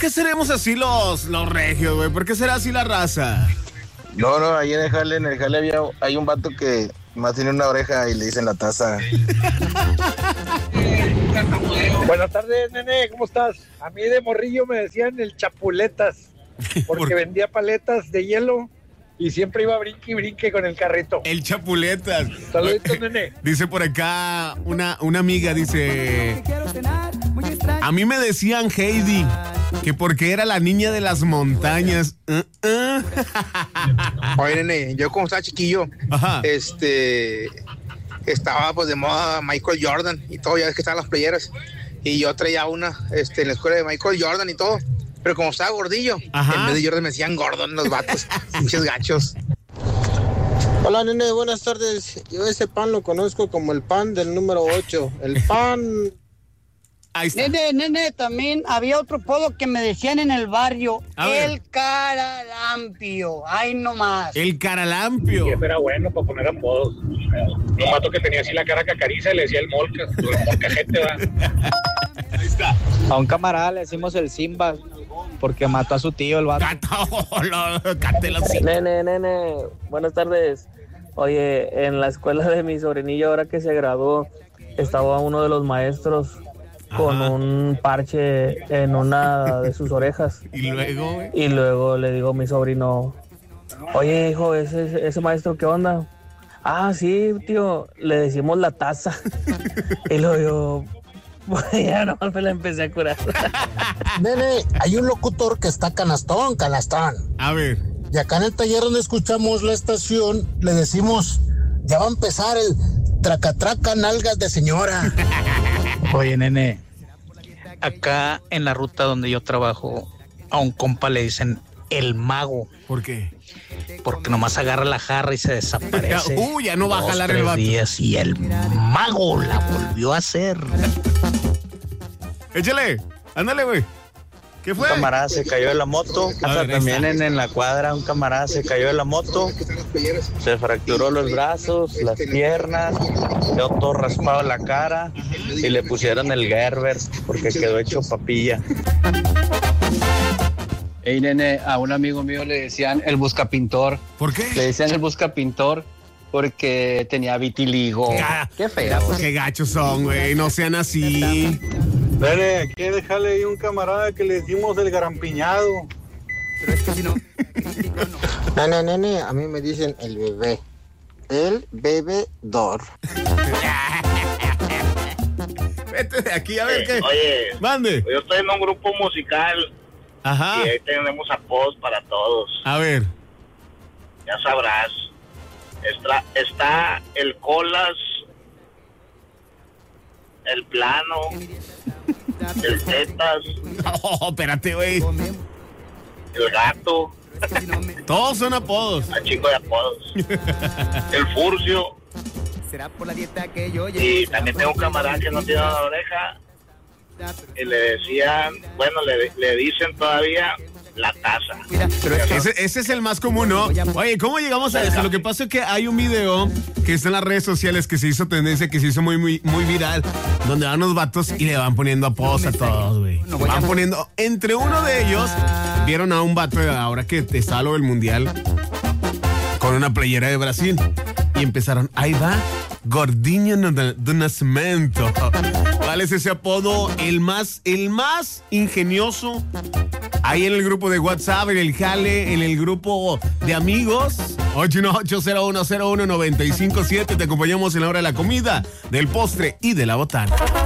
qué seremos así los regios, güey? ¿Por qué será así la raza? No, ahí en el jale hay un vato que más tiene una oreja y le dicen la taza. Buenas tardes, nene, ¿cómo estás? A mí de morrillo me decían el chapuletas, porque vendía paletas de hielo y siempre iba brinque y brinque con el carrito. El chapuletas. Saluditos, nene. Dice por acá una amiga, dice... A mí me decían Heidi, que porque era la niña de las montañas. Oye, nene, yo como estaba chiquillo, Ajá. estaba pues de moda Michael Jordan y todo, ya ves que estaban las playeras. Y yo traía una en la escuela de Michael Jordan y todo. Pero como estaba gordillo, Ajá. en vez de Jordan me decían Gordon los vatos, pinches gachos. Hola, nene, buenas tardes. Yo ese pan lo conozco como el pan del número 8. El pan... Ahí está. Nene, también había otro apodo que me decían en el barrio. A ver. El Caralampio. Ay, no más. El Caralampio. Y ese era bueno para poner apodos. Un vato que tenía así la cara cacariza y le decía el molcajete, ¿va? Ahí está. A un camarada le decimos el Simba porque mató a su tío el vato. Nene, buenas tardes. Oye, en la escuela de mi sobrinillo, ahora que se graduó, estaba uno de los maestros con un parche en una de sus orejas. Y luego le digo a mi sobrino, oye, hijo, ese maestro, ¿qué onda? Ah, sí, tío, le decimos la taza. Y luego yo, pues ya no me la empecé a curar. Nene, hay un locutor que está canastón. A ver. Y acá en el taller donde escuchamos la estación, le decimos, ya va a empezar el traca-traca nalgas de señora. Oye, nene, acá en la ruta donde yo trabajo, a un compa le dicen el mago. ¿Por qué? Porque nomás agarra la jarra y se desaparece. Ya no va a jalar el vato. Días y el mago la volvió a hacer. Échale, ándale, güey. ¿Qué fue? Un camarada se cayó de la moto. También en la cuadra un camarada se cayó de la moto. Se fracturó los brazos, las piernas, quedó todo raspado en la cara y le pusieron el Gerber porque quedó hecho papilla. Ey, nene, a un amigo mío le decían el buscapintor. ¿Por qué? Le decían el buscapintor porque tenía vitiligo. Qué fea. Qué gachos son, güey. No sean así. Dale, aquí déjale ahí un camarada que le decimos el garampiñado. Pero es que si no... Nene, a mí me dicen el bebé. El bebedor. Vete de aquí, a ver qué. Oye, mande. Yo estoy en un grupo musical. Ajá. Y ahí tenemos apodos para todos. A ver. Ya sabrás. Está el Colas, el Plano, el Tetas. No, espérate, güey. El Gato. Todos son apodos. El chico de apodos. El Furcio. Será por la dieta que yo Y también tengo un camarada que no tiene una oreja. Y le decían, bueno, le dicen todavía la taza. Ese es el más común, ¿no? Oye, ¿cómo llegamos a eso? Lo que pasa es que hay un video que está en las redes sociales que se hizo tendencia, que se hizo muy viral, donde van los vatos y le van poniendo apodos a todos, güey. Van poniendo, entre uno de ellos, vieron a un vato ahora que estaba lo del mundial con una playera de Brasil y empezaron, ahí va, Gordinho do Nascimento. ¿Cuál es ese apodo? El más ingenioso. Ahí en el grupo de WhatsApp, en el jale, en el grupo de amigos. 818-0101-957. Te acompañamos en la hora de la comida, del postre y de la botana.